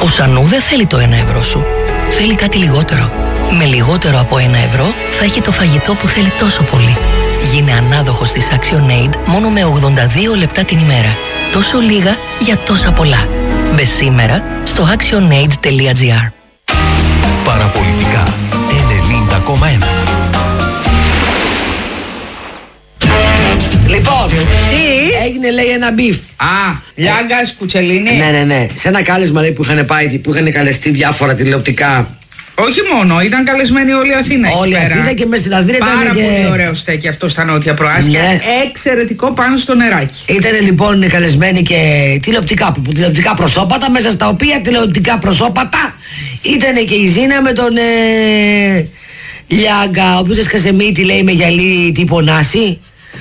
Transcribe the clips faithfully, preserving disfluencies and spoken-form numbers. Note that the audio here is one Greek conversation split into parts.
Σανού δεν θέλει το ένα ευρώ σου. Θέλει κάτι λιγότερο. Με λιγότερο από ένα ευρώ θα έχει το φαγητό που θέλει τόσο πολύ. Γίνε ανάδοχος της ActionAid μόνο με ογδόντα δύο λεπτά την ημέρα. Τόσο λίγα για τόσα πολλά. Μπε σήμερα στο actionaid τελεία gr. Παραπολιτικά ενενήντα κόμμα ένα. Λοιπόν, τι έγινε, λέει, ένα μπιφ. Α, Λιάγκας, Κουτσελίνη. Ναι, ναι, ναι. Σε ένα κάλεσμα, λέει, που είχαν πάει, που είχαν καλεστεί διάφορα τηλεοπτικά. Όχι μόνο, ήταν καλεσμένοι όλη η Αθήνα. Όλη η Αθήνα και μες στην Αθήνα ήταν. Πάρα και... πολύ ωραίο στέκι αυτό στα νότια προάστια. Ναι. Εξαιρετικό πάνω στο νεράκι. Ήταν λοιπόν καλεσμένοι και τηλεοπτικά, που, που, τηλεοπτικά προσώπατα, μέσα στα οποία τηλεοπτικά προσώπατα ήταν και η Ζήνα με τον ε, Λιάγκα, ο οποίος έσκασε μύτη, λέει, με γυαλί τύπο Νάση.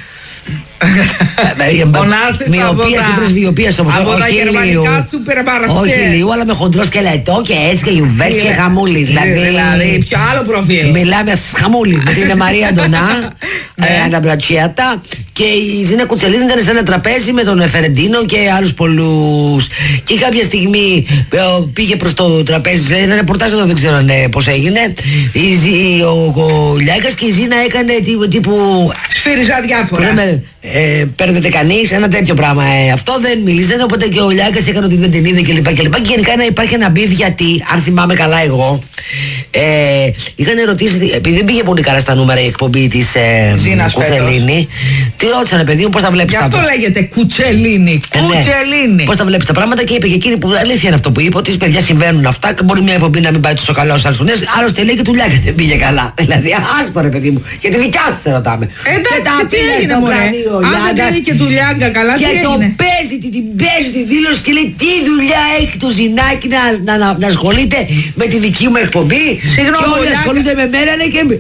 Μοιοπίας ή πρεσβειοπίας όμως. Από τα γερμανικά σούπερ μαραστέ. Όχι λίγο, αλλά με χοντρό σκελετό και έτσι και γιουβές και χαμούλης. Δηλαδή πιο άλλο προφίλ. Μιλάμε χαμούλη με την Μαρία Αντωνά, Αναμπρατσιάτα. Και η Ζήνα Κουτσελίνη ήταν σε ένα τραπέζι με τον Φερεντίνο και άλλους πολλούς. Και κάποια στιγμή πήγε προς το τραπέζι, ένα ρεπορτάζ εδώ, δεν ξέρω πώς έγινε. Ο Λιάγκας και η Ζήνα έκανε τύπου. Σφύριζα διάφορα. Ε, παίρνετε κανείς, ένα τέτοιο πράγμα. Ε, αυτό δεν μίλησαν, οπότε και ο Λιάγκας έκανε ότι δεν την είδε κλπ. Και, και, και γενικά να υπάρχει ένα μπιφ, γιατί, αν θυμάμαι καλά εγώ, ε, είχαν ερωτήσει, επειδή δεν πήγε πολύ καλά στα νούμερα η εκπομπή της ε, Κουτσελίνη, τη ρώτησανε, παιδί μου, πώς τα βλέπεις. Γι' αυτό πράγματα. Λέγεται Κουτσελίνη. Ε, Κουτσελίνη. Ναι. Πώς τα βλέπεις τα πράγματα, και είπε και εκείνη που αλήθεια είναι αυτό που είπε, ότι παιδιά συμβαίνουν αυτά και μπορεί μια εκπομπή να μην πάει τόσο καλά ως άλλες χρονιές. Άλλωστε λέει και του Λιάγκα δεν πήγε καλά. Δηλαδή, άστο ρε παιδί μου, για τη δικιά σου σε ρωτάμε. Εντάξει, τι έγινε, μωρέ. Αν δεν είναι και του Λιάγκα καλά, και τι το έγινε. παίζει, την παίζει τη δήλωση και λέει τι δουλειά έχει το Ζινάκι να, να, να, να ασχολείται με τη δική μου εκπομπή. Συγγνώμη, και όλοι ασχολούνται με μένα, λέει, και με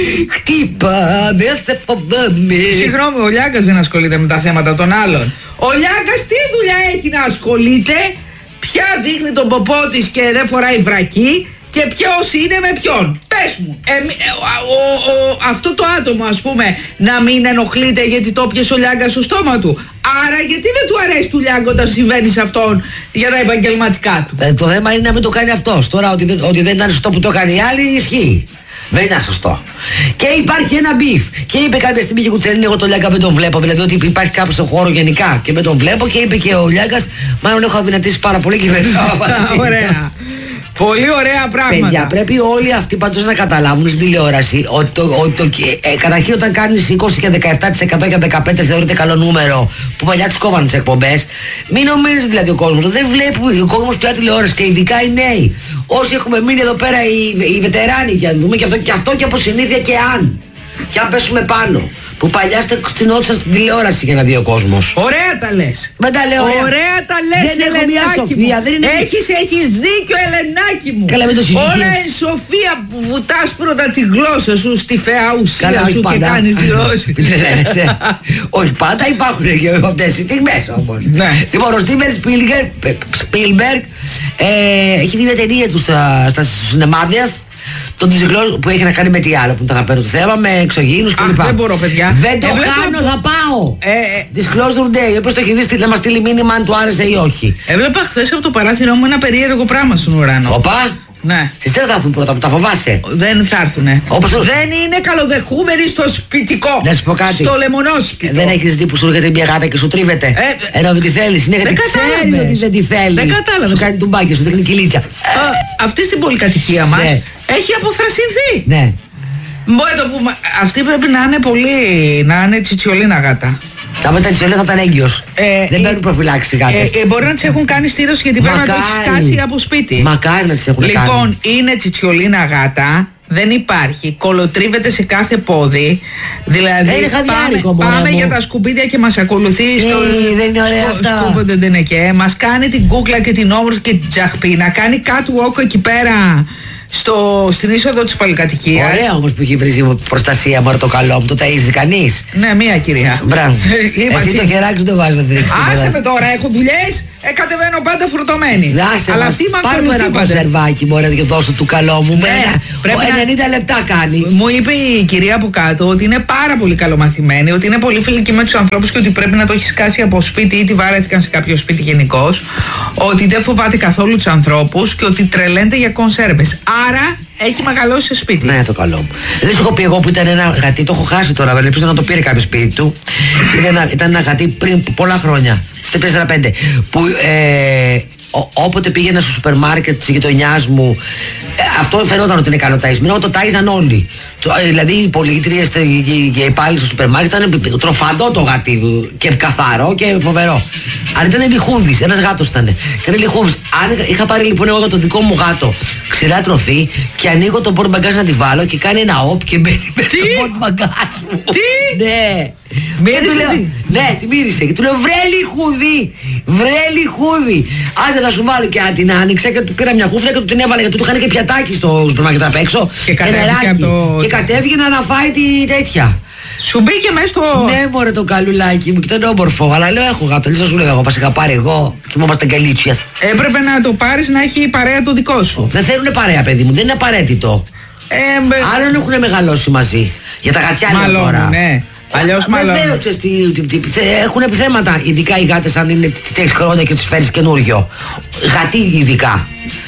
χτύπα, δεν σε φοβάμαι. Συγγνώμη, ο Λιάγκας δεν ασχολείται με τα θέματα των άλλων. Ο Λιάγκας τι δουλειά έχει να ασχολείται, ποια δείχνει τον ποπό της και δεν φοράει βρακή, και ποιος είναι με ποιον. Πες μου, ε, ε, ο, ο, αυτό το άτομο, ας πούμε, να μην ενοχλείται γιατί το πιέσε ο Λιάγκας στο στόμα του. Άρα γιατί δεν του αρέσει του Λιάγκα όταν συμβαίνει σε αυτόν για τα επαγγελματικά του. Ε, το θέμα είναι να μην το κάνει αυτός. Τώρα ότι δεν, ότι δεν ήταν σωστό που το κάνει η άλλη, ισχύει. Δεν ήταν σωστό. Και υπάρχει ένα μπιφ. Και είπε κάποια στιγμή και η Κουτσελίνη, εγώ τον Λιάγκα δεν τον βλέπω. Δηλαδή ότι υπάρχει κάποιο στον χώρο γενικά και δεν τον βλέπω. Και είπε και ο Λιάγκας, μάλλον έχω αδυνατήσει πάρα πολύ και δεν ωραία. Πολύ ωραία πράγματα. Παιδιά, πρέπει όλοι αυτοί πάντως να καταλάβουν στην τηλεόραση ότι το, ότι το, ε, καταρχήν όταν κάνεις είκοσι και δεκαεπτά τοις εκατό για δεκαπέντε τοις εκατό θεωρείται καλό νούμερο, που παλιά τις κόβανε τις εκπομπές. Μην νομίζεις δηλαδή ο κόσμος, δεν βλέπει ο κόσμος πια τηλεόραση, και ειδικά οι νέοι. Όσοι έχουμε μείνει εδώ πέρα οι, οι βετεράνοι, για να δούμε και αυτό, και αυτό και από συνήθεια, και αν. Και αν πέσουμε πάνω. Που παλιά στενόντουσαν στην τηλεόραση για να δει ο κόσμος. Ωραία τα λες. Δεν τα λέω ωραία. Ωραία τα λες, δεν έχω μια σοφία. Δεν είναι... Έχεις, έχεις δίκιο, Ελενάκι μου. Καλά, με το συζητήσω. Όλα η σοφία που βουτάς πρώτα τη γλώσσα σου στη φαιά ουσία. Καλά, σου και κάνεις δηλώσεις. Όχι πάντα, υπάρχουν και αυτές οι στιγμές όμως. Ναι. Λοιπόν, ο Στίβεν Σπίλμπεργκ έχει βγει μια ταινία του στα σινεμάδια. Το Disclosure, που έχει να κάνει με τι άλλο που τα αγαπαίνω το θέμα, με εξωγήινους κλπ. Αχ, δεν μπορώ, παιδιά. Δεν το ε, χάνω, βλέπω... θα πάω. Ε, ε, Disclosure Day, όπως το έχει δει, να μας στείλει μήνυμα αν του άρεσε ή όχι. Έβλεπα χθες από το παράθυρο μου ένα περίεργο πράγμα στον ουρανό. Οπα. Ναι. Στις τρεις θα έρθουν πρώτα που τα φοβάσαι. Δεν θα έρθουνε. Όπως το... Δεν είναι καλοδεχούμενοι στο σπιτικό. Να σου πω κάτι. Στο λεμονόσπιτο. Δεν έχεις δει που σου έρχεται μια γάτα και σου τρίβεται. Ε, Ενώ δεν τη θέλεις. Είναι γιατί ξέρει ότι δεν τη θέλεις. Δεν κατάλαβες. Σου κάνει τουμπάκι, σου δείχνει κυλίτσα. Αυτή στην πολυκατοικία μας ναι. έχει αποθρασινθεί. Ναι. Μπορεί το πούμε. Αυτή πρέπει να είναι πολύ. Να είναι τσιτσιολίνα γάτα. Τα μετά τη Ολέ θα ήταν έγκυος. Ε, δεν παίρνουν προφυλάξεις οι γάτες. Ε, ε, μπορεί να τις έχουν κάνει στήρωση γιατί πρέπει να το έχει σκάσει από σπίτι. Μακάρι να τις έχουν λοιπόν, κάνει. Λοιπόν, είναι τσιτσιολίνα γάτα. Δεν υπάρχει. Κολοτρίβεται σε κάθε πόδι. Δηλαδή, ε, πάμε, πάμε για τα σκουπίδια και μας ακολουθεί ε, στο. Δεν είναι ωραία σκο, αυτά. Σκούπιδο δεν είναι και. Μας κάνει την κούκλα και την όμορφη και την τζαχπή. Να κάνει catwalk εκεί πέρα. Στο, στην είσοδο της πολυκατοικίας. Ωραία όμως που έχει βρει προστασία μου το καλό μου, το ταΐζει κανείς. Ναι, μία κυρία. Μπράβο. Εσύ το χεράκι σου το βάζεις να τη ρίξεις. Άσε με τώρα, έχω δουλειές. ε, κατεβαίνω πάντα φορτωμένη. Άσε Αλλά μας, αυτή με πάρ' του ακολουθεί ένα πάντα. κονσερβάκι μωρέ και δώσω του καλό μου. Ναι, Μένα, πρέπει να- ενενήντα λεπτά κάνει. Μου είπε η κυρία από κάτω ότι είναι πάρα πολύ καλομαθημένη, ότι είναι πολύ φιλική με τους ανθρώπους και ότι πρέπει να το έχει σκάσει από σπίτι ή τη βάρεθηκαν σε κάποιο σπίτι γενικώς. Ότι δεν φοβάται καθόλου τους ανθρώπους και ότι τρελαίνεται για κονσέρβες. Άρα έχει μεγαλώσει σε σπίτι. Ναι, το καλό μου. Δεν σου έχω πει εγώ που ήταν ένα γατί, το έχω χάσει τώρα, βέβαια. Ελπίζω να το πήρε κάποιο σπίτι του. Ήταν ένα, ήταν ένα γατί πριν πολλά χρόνια. Το τέσσερα πέντε. Που ε, ο, όποτε πήγαινα στο σούπερ μάρκετ τη γειτονιά μου, ε, αυτό φαινόταν ότι είναι καλό ταϊσμένο. Το τάιζαν όλοι. Το, ε, δηλαδή οι πολίτριες και οι υπάλληλοι στο σούπερ μάρκετ ήταν τροφαντό το γατί. Και καθαρό και φοβερό. Αλλά ήταν λιχούδης, ένας γάτος ήταν. Ήταν λιχούδης. Αν είχα πάρει λοιπόν εγώ το δικό μου γάτο ξηρά τροφή και ανοίγω το πορτμπαγκάζ να τη βάλω και κάνει ένα όπ και μπαίνει μέσα στο πορτμπαγκάζ μου. Τι? Ναι. Μύρισε Και του λέω, τι? ναι, τη μύρισε. Και του λέω βρε λιχούδη, βρε λιχούδη. Άντε να σου βάλω και την άνοιξα και του πήρα μια χούφλα και του την έβαλα γιατί του είχαν και πιατάκι στο σούπερ μάρκετ απ' έξω. Και κατέβηκε νεράκι. από το- Και κατέβηκε να φάει τη τέτοια. Σου μπήκε μέσα στο. Ναι, μωρέ το καλουλάκι μου και ήταν όμορφο. Αλλά λέω έχω γάτο. Δεν σου λέγα εγώ. Πα είχα πάρει εγώ και μου ήμασταν καλίτσια. Έπρεπε να το πάρεις να έχει παρέα το δικό σου. Δεν θέλουν παρέα, παιδί μου. Δεν είναι απαραίτητο. Ε, μπε- Άλλο αν έχουν μεγαλώσει μαζί. Για τα γατιά λέω τώρα. Μαλώνουν, ναι. Αλλιώς μαλώνουν. Βεβαίως, ξέρεις τι- τι- τι- τι- έχουν επιθέματα. Ειδικά οι γάτες αν είναι τρεις χρόνια και τις φέρεις καινούριο. Γατί ειδικά.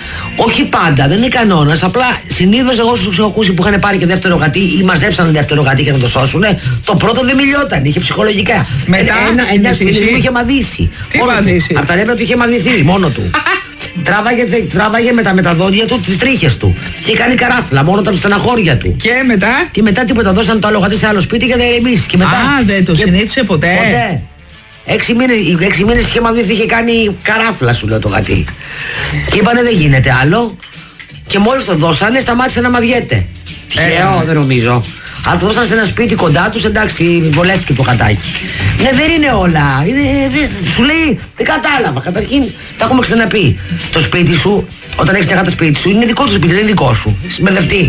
Όχι πάντα, δεν είναι κανόνας. Απλά συνήθως εγώ σου έχω ακούσει που είχαν πάρει και δεύτερο γατί ή μαζέψαν δεύτερο γατί για να το σώσουνε. Το πρώτο δεν μιλιόταν, είχε ψυχολογικά. Μετά, ένα, ένα μυθίσει. φίλος μου είχε μαδίσει. Τι Μόνο του. μαδίσει? Από τα νεύρα του είχε μαδίσει μόνο του. τράβαγε, τράβαγε με, τα, με τα δόντια του τις τρίχες του. Και κάνει καράφλα μόνο τα στεναχώρια του. Και μετά. Και μετά τίποτα, δώσαν το άλλο γατί σε άλλο σπίτι και δεν ηρεμήσει. Και μετά. Α, δεν το και- συνήθισε ποτέ. Ποτέ. Έξι μήνες, έξι μήνες είχε μαδίσει, είχε κάνει καράφλα σου λέω το γατί. Και είπανε δεν γίνεται άλλο. Και μόλις το δώσανε σταμάτησε να μαδιέται. Τυχαίο, δεν νομίζω. Αλλά το δώσαν σε ένα σπίτι κοντά τους, εντάξει, βολεύτηκε το γατάκι. Ναι, δεν είναι όλα. Είναι, δεν, σου λέει, δεν κατάλαβα. Καταρχήν, τα έχουμε ξαναπεί. Το σπίτι σου, όταν έχεις μια γάτα σπίτι σου, είναι δικό του σπίτι, δεν είναι δικό σου. Συμπερδευτεί.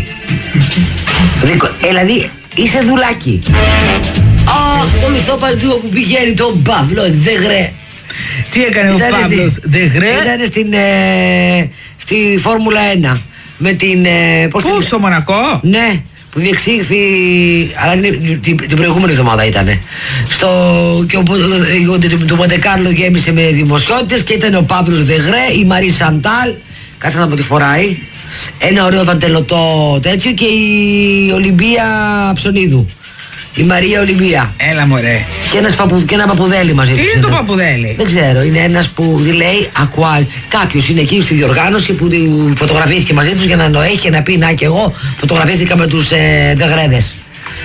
Δικο, ε, δηλαδή, είσαι δουλάκι. Αχ, ακολουθώ παντού όπου πηγαίνει τον Παύλο Δεγρέ. Τι έκανε ο Ήτανε Παύλος στη- Δεγρέ. Ήτανε στην, ε, στη Φόρμουλα ένα. Με την. Ε, πώς Πού, την- στο Μονακό. Ναι, που διεξήχθη. Αλλά είναι, την, την προηγούμενη εβδομάδα ήταν. Στο, και ο, ο, το, το Μοντεκάρλο γέμισε με δημοσιότητες και ήταν ο Παύλος Δεγρέ, η Μαρή Σαντάλ. Κάτσε να πω τι φοράει. Ένα ωραίο δαντελωτό τέτοιο και η Ολυμπία Ψωνίδου. Η Μαρία Ολυμπία. Έλα μωρέ. Και, ένας παπου, και ένα παπουδέλι μαζί Τι τους είναι το παπουδέλι? Δεν ξέρω, είναι ένας που λέει ακουά. Κάποιος είναι εκεί στη διοργάνωση που φωτογραφήθηκε μαζί τους για να το έχει και να πει να και εγώ φωτογραφήθηκα με τους ε, Δεγρέδες.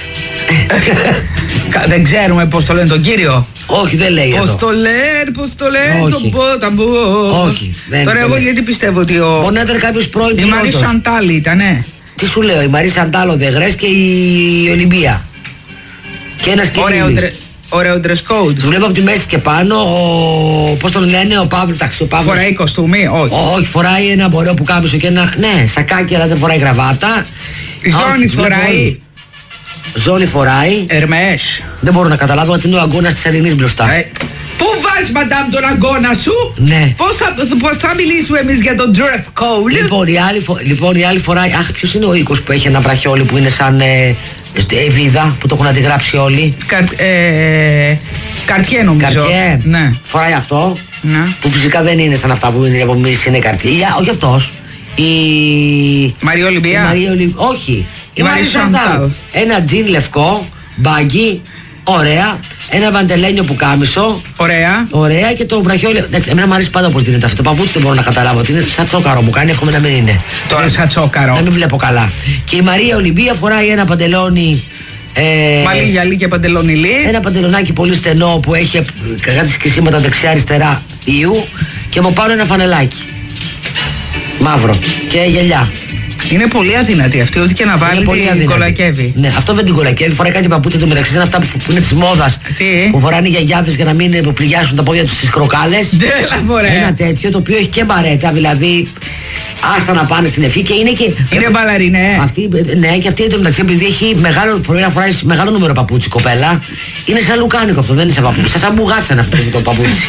Κα- Δεν ξέρουμε πώς το λένε τον κύριο. Όχι, δεν λέει Πώς εδώ. το λένε, πώς το λένε, Όχι. τον πόταμπο. Όχι, δεν Τώρα το εγώ λέει. γιατί πιστεύω ότι ο. Μπορεί να ήταν κάποιος πρώην Η Μαρή πιλότος. Σαντάλ ήτανε. Τι σου λέω, η Μαρή Σαντάλο Δεγρές και η Ολυμπία. Και ένας Ωραίο Κυρίλης. ντρε- Ωραίο dress code. Τους βλέπω από τη μέση και πάνω, ο, πώς τον λένε, ο Παύλος, εντάξει, ο Παύλος. Φοράει κοστούμι, όχι. Όχι, φοράει ένα ωραίο που κάμισο και ένα, ναι, σακάκι αλλά δεν φοράει γραβάτα. Η Ζώνη Όχι, βλέπω φοράει. όλους. Ζώνη φοράει. Ερμές. Δεν μπορώ να καταλάβω γιατί είναι ο αγώνας της Ελληνής μπροστά. Ε, Πού βάζεις μαντάμ τον αγκώνα σου? Ναι. Πώς θα, πώς θα μιλήσουμε εμείς για τον dress code? Λοιπόν η, άλλη, φο- λοιπόν, η άλλη φοράει. Αχ, ποιος είναι ο οίκος που έχει ένα βραχιόλι που είναι σαν ε, ε, βίδα που το έχουν αντιγράψει όλοι. Καρ, ε, καρτιέ νομίζω. Καρτιέ. Ναι. Φοράει αυτό. Ναι. Που φυσικά δεν είναι σαν αυτά που είναι από εμείς, είναι καρτιέ. Ή, α, όχι αυτός. Η. Μαρία Ολυμπία. Η Μαρία Ολυ- Όχι. Η Μαρία Μαρία Σαντάλ. Σαντάλ. Ένα τζιν λευκό, μπάγκι, ωραία. Ένα βαντελένιο που κάμισο. Ωραία. Ωραία και το βραχιόλι. Εντάξει, εμένα μου αρέσει πάντα όπως δίνεται αυτό. Το παπούτσι δεν μπορώ να καταλάβω. Τι είναι σαν τσόκαρο μου κάνει, εύχομαι να μην είναι. Τώρα σαν τσόκαρο. Να μην βλέπω καλά. Και η Μαρία Ολυμπία φοράει ένα παντελόνι. Ε, Μαλλί γυαλί και παντελονιλί. ένα παντελονάκι πολύ στενό που έχει ε, κάτι σκισίματα δεξιά-αριστερά ιού και μου πάνω ένα φανελάκι. Μαύρο. Και γυαλιά. Είναι πολύ αδυνατή αυτή, ό,τι και να βάλει Είναι πολύ την αδύνατη. κολακεύει. Ναι, αυτό δεν την κολακεύει. Φοράει κάτι παπούτσια του μεταξύ. Είναι αυτά που, που είναι τη μόδα. Τι? Που φοράνε οι γιαγιάδες για να μην που πληγιάσουν τα πόδια του στι κροκάλες. Έλα μωρέ. Ένα τέτοιο το οποίο έχει και μπαρέτα, δηλαδή άστα να πάνε στην ευχή και είναι και. Είναι μπαλαρινέ. Αυτή, ναι, και αυτή εντωμεταξύ επειδή έχει μεγάλο, φοράει να φοράει μεγάλο νούμερο παπούτσι κοπέλα, είναι σαν λουκάνικο αυτό, δεν είναι σαν παπούτσι. Σαν μπουγάτσαν αυτό το παπούτσι.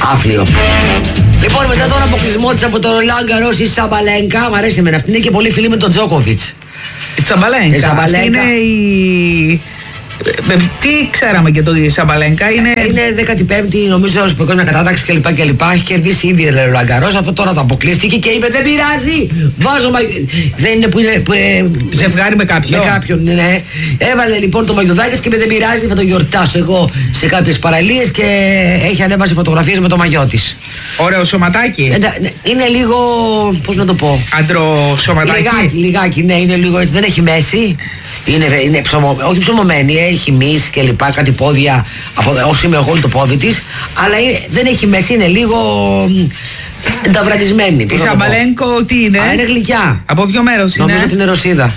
Άφλιο. Λοιπόν, μετά τον αποκλεισμό της από το Ρολάν Γκαρός, η Σαμπαλένκα, μου αρέσει εμένα αυτή, είναι και πολύ φίλη με τον Τζόκοβιτς. Η Σαμπαλένκα. Η Σαμπαλένκα. Αυτή είναι η... Ε, τι ξέραμε και το Σαμπαλένκα είναι. Είναι δέκατη πέμπτη, νομίζω, στο παγκόσμια κατάταξη κλπ. κλπ. Έχει κερδίσει ήδη ο Ρολάν Γκαρός. Αυτό τώρα το αποκλείστηκε και είπε: δεν πειράζει. Βάζω μα... Δεν είναι που είναι. Που, ε, ζευγάρι με κάποιον. Με κάποιον, ναι. Έβαλε λοιπόν το μαγιουδάκι και είπε: δεν πειράζει, θα το γιορτάσω εγώ σε κάποιες παραλίες και έχει ανέβασε φωτογραφίες με το μαγιό της. Ωραίο σωματάκι. Ε, είναι λίγο. Πώς να το πω. Αντροσωματάκι. Λιγάκι, λιγάκι, ναι, είναι λίγο. Δεν έχει μέση. Είναι, είναι ψωμω, όχι ψωμωμένη, έχει μυς και λοιπά, κάτι πόδια, από, όσο είμαι εγώ είναι το πόδι της, αλλά είναι, δεν έχει μέση, είναι λίγο ενταυρατισμένη. Η Σαμπαλένκο τι είναι? Α, είναι γλυκιά. Από ποιο μέρος είναι? Νομίζω ότι είναι Ρωσίδα.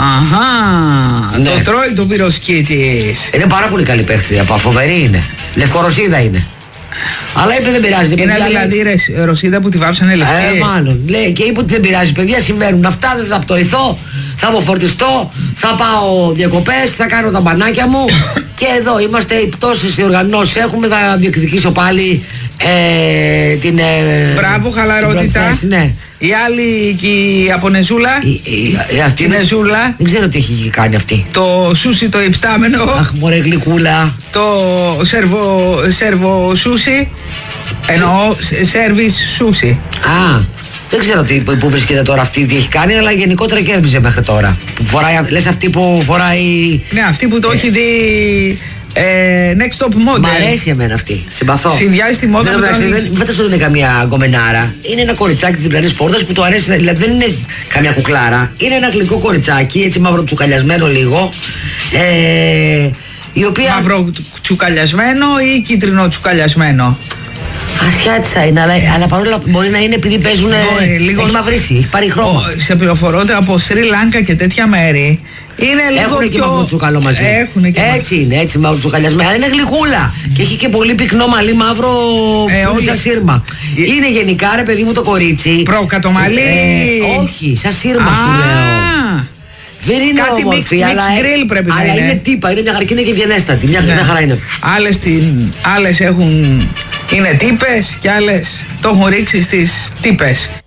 Αχα, ναι. Το τρώει το πυροσκή της. Είναι πάρα πολύ καλή παίχτρια, φοβερή είναι. Λευκορωσίδα είναι. Αλλά είπε δεν πειράζει. Είναι παιδιά, δηλαδή λέει, Ρωσίδα που τη βάψανε λευκή. Ε, μάλλον. Λέει, και είπε ότι δεν πειράζει, παιδιά, συμβαίνουν αυτά, δεν θα πτωηθώ, θα αποφορτιστώ, θα πάω διακοπές, θα κάνω τα μπανάκια μου. Και εδώ είμαστε, οι πτώσεις, οι οργανώσεις έχουμε, θα διεκδικήσω πάλι ε, την. Ε, Μπράβο, χαλαρότητα. την ναι. Η άλλη και η Απονεζούλα. Η, η, η, αυτή η Νεζούλα. Δεν ξέρω τι έχει κάνει αυτή. Το σούσι το υπτάμενο. Αχ, μωρέ γλυκούλα. Το σερβο, σερβο σούσι. Εννοώ σέρβις σούσι. Α, δεν ξέρω τι, που βρίσκεται τώρα αυτή, τι έχει κάνει, αλλά γενικότερα κέρδιζε μέχρι τώρα. Που φοράει, λες αυτή που φοράει. Ναι, αυτή που το ε. έχει δει. Ε, next top model. Μ' αρέσει εμένα αυτή. Συμπαθώ. Συνδυάζει τη μόδα δεν με τον δεν φέτος δεν είναι καμία γκομενάρα. Είναι ένα κοριτσάκι της διπλανής πόρτας που του αρέσει. Δηλαδή δεν είναι καμιά κουκλάρα. Είναι ένα γλυκό κοριτσάκι, έτσι μαύρο τσουκαλιασμένο λίγο. Ε, η οποία... Μαύρο τσουκαλιασμένο ή κίτρινο τσουκαλιασμένο? Ασιάτισα είναι, αλλά, αλλά παρόλα που μπορεί να είναι επειδή παίζουν. Λίγο... Έχει μαυρίσει, έχει πάρει χρώμα. Ο, σε πληροφορώ από Σρι Λάνκα και τέτοια μέρη. Είναι λίγο έχουν πιο... και μαύρο τσουκαλό μαζί. Έχουν και έτσι είναι, έτσι μαύρο τσουκαλιασμένο. Αλλά είναι γλυκούλα. Και έχει και πολύ πυκνό μαλλί μαύρο ε, όχι σαν σύρμα. Ε... Είναι γενικά ρε παιδί μου το κορίτσι. Προκατομαλί. Ε, όχι, σαν σύρμα σου λέω. Δεν είναι κάτι όμορφη, mix, αλλά, mix grill πρέπει αλλά να είναι. είναι τύπα, είναι μια χαρκίνη και βιενέστατη. Μια, ναι. μια χαρά είναι. Άλλες, την, άλλες έχουν, είναι τύπες και άλλες το έχουν ρίξει στις τύπες.